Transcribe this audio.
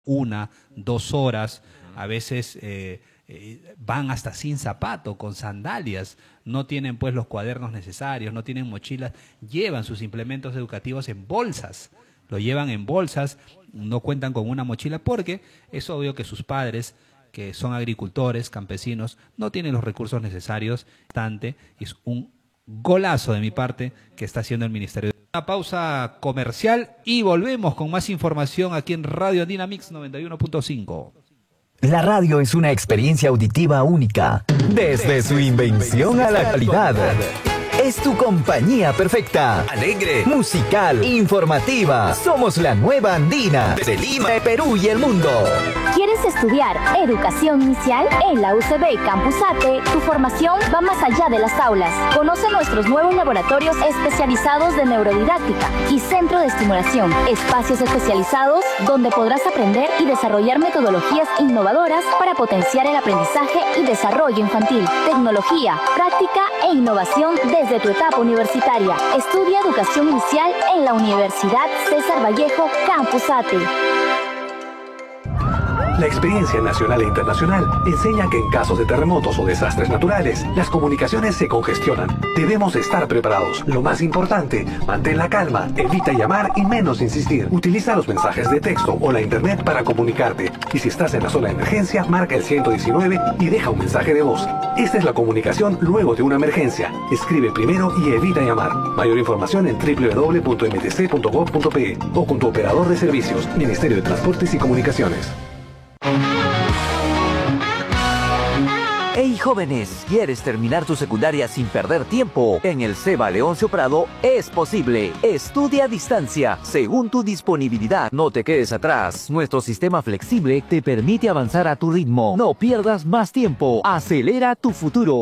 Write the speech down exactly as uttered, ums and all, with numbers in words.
una, dos horas, a veces eh, eh, van hasta sin zapato, con sandalias, no tienen pues los cuadernos necesarios, no tienen mochilas, llevan sus implementos educativos en bolsas, lo llevan en bolsas, no cuentan con una mochila porque es obvio que sus padres, que son agricultores, campesinos, no tienen los recursos necesarios. Es un golazo de mi parte que está haciendo el Ministerio. Una pausa comercial y volvemos con más información aquí en Radio Andina Mix noventa y uno punto cinco. La radio es una experiencia auditiva única, desde su invención a la actualidad. Es tu compañía perfecta, alegre, musical, informativa. Somos la nueva Andina, de Lima, Perú y el mundo. ¿Quieres estudiar educación inicial? En la U C B Campus Ate, tu formación va más allá de las aulas. Conoce nuestros nuevos laboratorios especializados de neurodidáctica y centro de estimulación. Espacios especializados donde podrás aprender y desarrollar metodologías innovadoras para potenciar el aprendizaje y desarrollo infantil. Tecnología, práctica e innovación desde tu etapa universitaria. Estudia educación inicial en la Universidad César Vallejo Campus Ate. La experiencia nacional e internacional enseña que en casos de terremotos o desastres naturales, las comunicaciones se congestionan. Debemos estar preparados. Lo más importante, mantén la calma, evita llamar y menos insistir. Utiliza los mensajes de texto o la internet para comunicarte. Y si estás en la zona de emergencia, marca el ciento diecinueve y deja un mensaje de voz. Esta es la comunicación luego de una emergencia. Escribe primero y evita llamar. Mayor información en doble u doble u doble u punto m t c punto gov punto p e o con tu operador de servicios, Ministerio de Transportes y Comunicaciones. Hey jóvenes, ¿quieres terminar tu secundaria sin perder tiempo? En el SEBA Leoncio Prado es posible. Estudia a distancia, según tu disponibilidad. No te quedes atrás. Nuestro sistema flexible te permite avanzar a tu ritmo. No pierdas más tiempo. Acelera tu futuro.